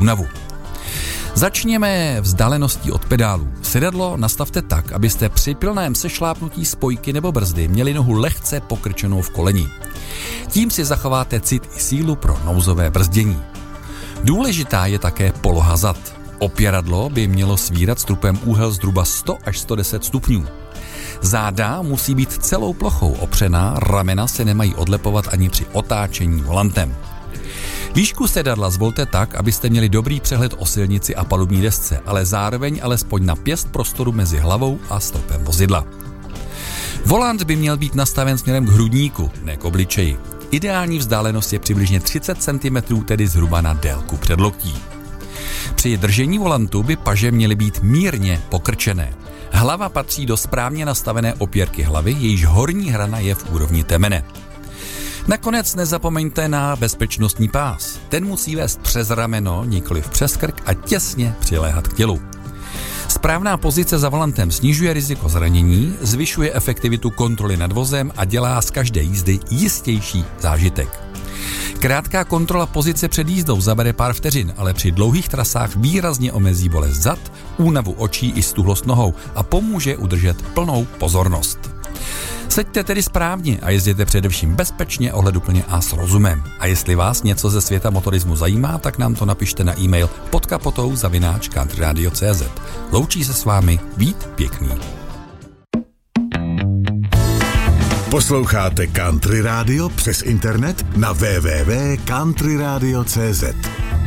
únavu. Začněme vzdáleností od pedálů. Sedadlo nastavte tak, abyste při pilném sešlápnutí spojky nebo brzdy měli nohu lehce pokrčenou v koleni. Tím si zachováte cit i sílu pro nouzové brzdění. Důležitá je také poloha zad. Opěradlo by mělo svírat strupem úhel zhruba 100 až 110 stupňů. Záda musí být celou plochou opřená, ramena se nemají odlepovat ani při otáčení volantem. Výšku sedadla zvolte tak, abyste měli dobrý přehled o silnici a palubní desce, ale zároveň alespoň na pěst prostoru mezi hlavou a stropem vozidla. Volant by měl být nastaven směrem k hrudníku, ne k obličeji. Ideální vzdálenost je přibližně 30 cm, tedy zhruba na délku předloktí. Při držení volantu by paže měly být mírně pokrčené. Hlava patří do správně nastavené opěrky hlavy, jejíž horní hrana je v úrovni temene. Nakonec nezapomeňte na bezpečnostní pás. Ten musí vést přes rameno, nikoliv přes krk a těsně přiléhat k tělu. Správná pozice za volantem snižuje riziko zranění, zvyšuje efektivitu kontroly nad vozem a dělá z každé jízdy jistější zážitek. Krátká kontrola pozice před jízdou zabere pár vteřin, ale při dlouhých trasách výrazně omezí bolest zad, únavu očí i stuhlost nohou a pomůže udržet plnou pozornost. Seďte tedy správně a jezděte především bezpečně, ohleduplně a s rozumem. A jestli vás něco ze světa motorismu zajímá, tak nám to napište na e-mail podkapotou@countryradio.cz. Loučí se s vámi Vít Pěkný. Posloucháte Country Radio přes internet na www.countryradio.cz.